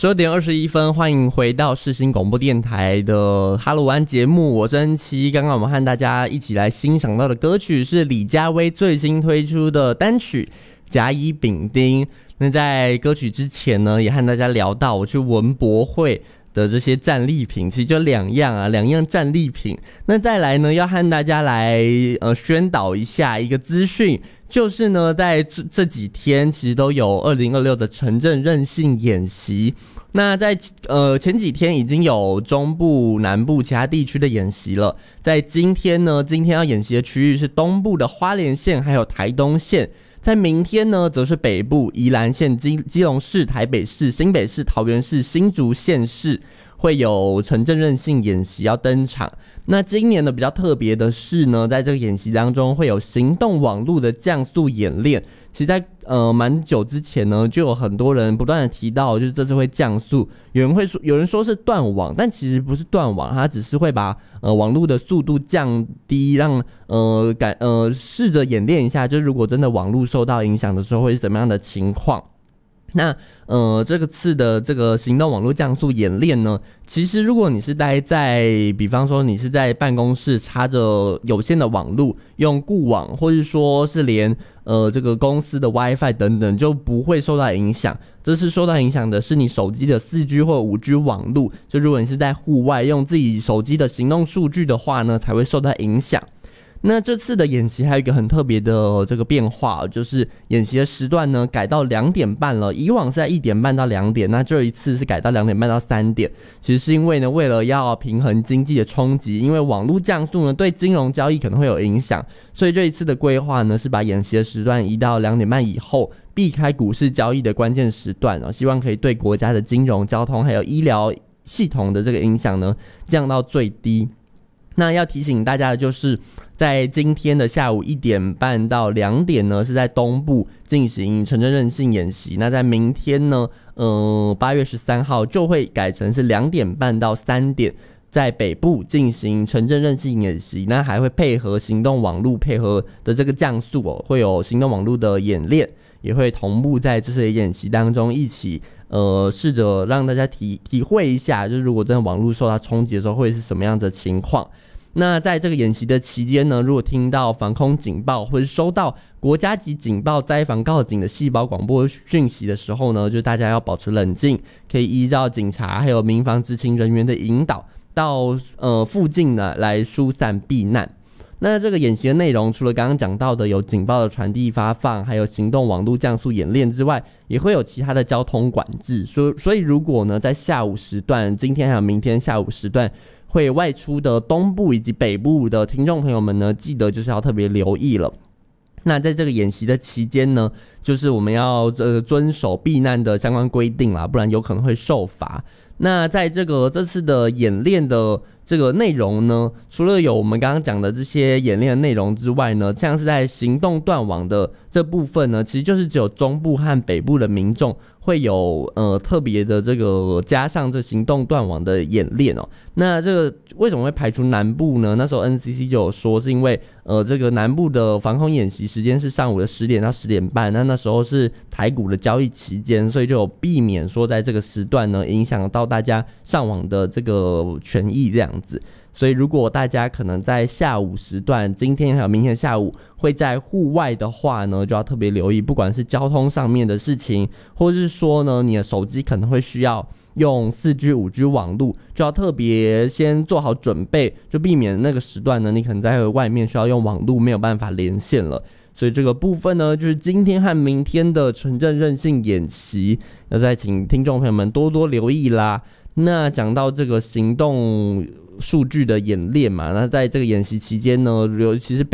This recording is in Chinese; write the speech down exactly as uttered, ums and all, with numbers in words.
十二点二十一分，欢迎回到世新广播电台的哈喽安节目，我是恩琪。刚刚我们和大家一起来欣赏到的歌曲是李佳薇最新推出的单曲《甲乙丙丁》。那在歌曲之前呢，也和大家聊到我去文博会的这些战利品，其实就两样啊，两样战利品。那再来呢，要和大家来呃宣导一下一个资讯，就是呢，在这几天其实都有二零二六的城镇韧性演习。那在呃前几天已经有中部、南部其他地区的演习了，在今天呢，今天要演习的区域是东部的花莲县还有台东县。在明天呢，则是北部宜兰县、基基隆市、台北市、新北市、桃园市、新竹县市会有城镇韧性演习要登场。那今年的比较特别的是呢，在这个演习当中会有行动网络的降速演练。其实在呃蛮久之前呢，就有很多人不断的提到，就是这次会降速，有人会说，有人说是断网，但其实不是断网，它只是会把呃网络的速度降低，让呃感呃试着演练一下，就是如果真的网络受到影响的时候会是怎么样的情况。那呃这个次的这个行动网络降速演练呢，其实如果你是待在比方说你是在办公室插着有线的网络用固网，或是说是连呃这个公司的 WiFi 等等，就不会受到影响。这次受到影响的是你手机的 四 G 或 五 G 网络，就如果你是在户外用自己手机的行动数据的话呢，才会受到影响。那这次的演习还有一个很特别的这个变化，就是演习的时段呢改到两点半了，以往是在一点半到两点，那这一次是改到两点半到三点。其实是因为呢，为了要平衡经济的冲击，因为网络降速呢对金融交易可能会有影响，所以这一次的规划呢是把演习的时段移到两点半以后，避开股市交易的关键时段哦，希望可以对国家的金融、交通还有医疗系统的这个影响呢降到最低。那要提醒大家的就是，在今天的下午一点半到两点呢，是在东部进行城镇韧性演习。那在明天呢，呃，八月十三号就会改成是两点半到三点，在北部进行城镇韧性演习。那还会配合行动网络配合的这个降速哦，会有行动网络的演练，也会同步在这些演习当中一起。呃，试着让大家体体会一下，就是如果真的网络受到冲击的时候，会是什么样的情况。那在这个演习的期间呢，如果听到防空警报或是收到国家级警报灾防告警的细胞广播讯息的时候呢，就大家要保持冷静，可以依照警察还有民防执勤人员的引导，到呃附近呢来疏散避难。那这个演习的内容，除了刚刚讲到的有警报的传递发放，还有行动网络降速演练之外，也会有其他的交通管制。所所以如果呢在下午时段，今天还有明天下午时段会外出的东部以及北部的听众朋友们呢，记得就是要特别留意了。那在这个演习的期间呢，就是我们要呃遵守避难的相关规定啦，不然有可能会受罚。那在这个这次的演练的这个内容呢，除了有我们刚刚讲的这些演练的内容之外呢，像是在行动断网的这部分呢，其实就是只有中部和北部的民众会有呃特别的这个加上这行动断网的演练哦。那这个为什么会排除南部呢？那时候 N C C 就有说是因为呃这个南部的防空演习时间是上午的十点到十点半，那那时候是台股的交易期间，所以就有避免说在这个时段呢影响到大家上网的这个权益这样子。所以如果大家可能在下午时段，今天还有明天下午会在户外的话呢，就要特别留意，不管是交通上面的事情，或是说呢你的手机可能会需要用 四 G 五 G 网路，就要特别先做好准备，就避免那个时段呢你可能在外面需要用网路没有办法连线了。所以这个部分呢，就是今天和明天的城镇韧性演习，要再请听众朋友们多多留意啦。那讲到这个行动数据的演练嘛，那在这个演习期间呢，尤其是北